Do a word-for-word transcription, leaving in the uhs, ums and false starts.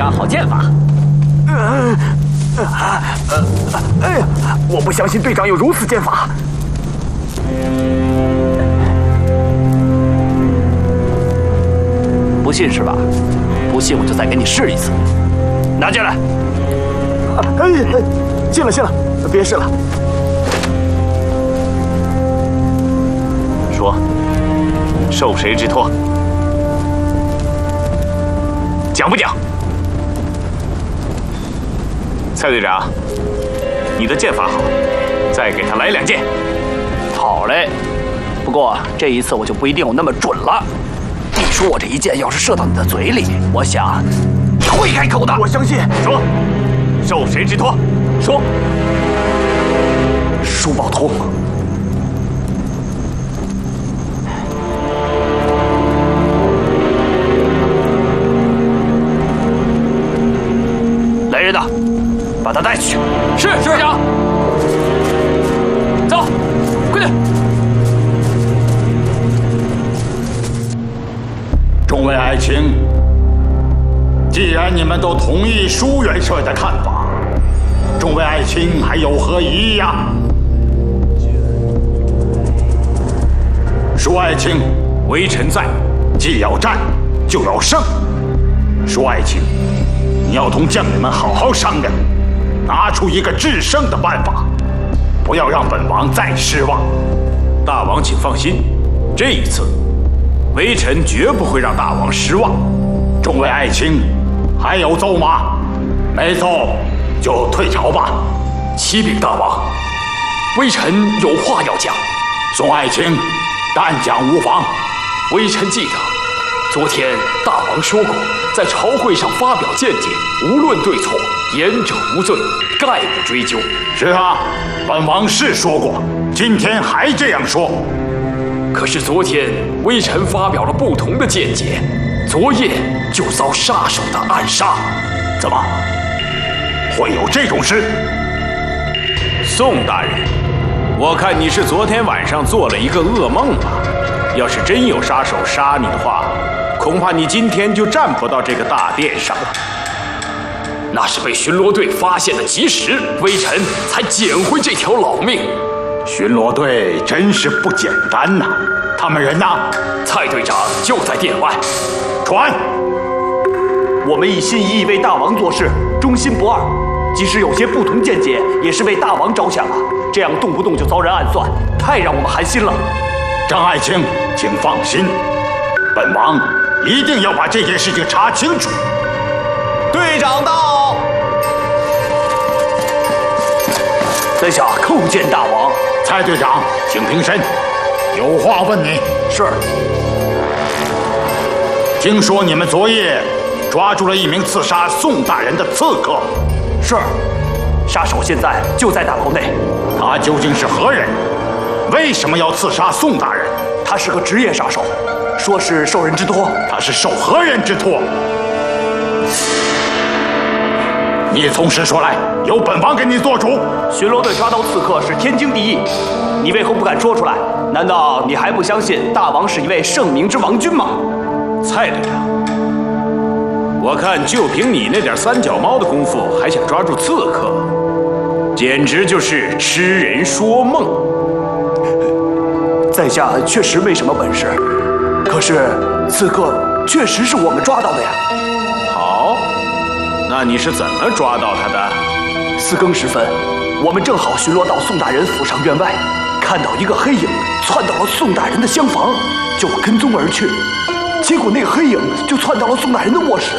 点好剑法。 嗯，啊，呃，哎呀，我不相信队长有如此剑法。 不信是吧？不信我就再给你试一次。拿剑来。 哎哎，信了信了，别试了。 说，受谁之托？讲不讲？蔡队长，你的剑法好，再给他来两剑。 好嘞，不过这一次我就不一定有那么准了。你说我这一剑要是射到你的嘴里，我想你会开口的。 我相信。 说，受谁之托？说。 舒宝通。来人呐，把他带去。是是队长。走，快点。 众位爱卿，既然你们都同意舒元帅的看法，众位爱卿还有何疑义呀？舒爱卿，微臣在，既要战，就要胜。舒爱卿，你要同将领们好好商量，拿出一个制胜的办法，不要让本王再失望。 大王请放心，这一次微臣绝不会让大王失望。 众位爱卿，还有奏吗？没奏就退朝吧。 启禀大王，微臣有话要讲。 宋爱卿，但讲无妨。 微臣记得，昨天大王说过，在朝会上发表见解，无论对错，言者无罪，概不追究。 是啊，本王是说过，今天还这样说。 可是昨天微臣发表了不同的见解，昨夜就遭杀手的暗杀。 怎么会有这种事？ 宋大人，我看你是昨天晚上做了一个噩梦吧。要是真有杀手杀你的话，恐怕你今天就站不到这个大殿上了。 那是被巡逻队发现的及时，微臣才捡回这条老命。 巡逻队真是不简单呐！他们人呢？ 蔡队长就在殿外。 传。 我们以心一意为大王做事，忠心不二。即使有些不同见解，也是为大王着想啊！这样动不动就遭人暗算，太让我们寒心了。 张爱卿，请放心，本王一定要把这件事情查清楚。 队长到。在下叩见大王。 蔡队长，请平身，有话问你。 是。 听说你们昨夜抓住了一名刺杀宋大人的刺客。 是。杀手现在就在大牢内。 他究竟是何人？为什么要刺杀宋大人？ 他是个职业杀手，说是受人之托。 他是受何人之托？你从实说来，由本王给你做主。 巡逻队抓到刺客是天经地义，你为何不敢说出来？难道你还不相信大王是一位圣明之王君吗？ 蔡队长，我看就凭你那点三脚猫的功夫，还想抓住刺客，简直就是痴人说梦。 在下确实没什么本事，可是刺客确实是我们抓到的呀。 好，那你是怎么抓到他的？ 四更时分，我们正好巡逻到宋大人府上院外，看到一个黑影窜到了宋大人的厢房，就跟踪而去。结果那个黑影就窜到了宋大人的卧室，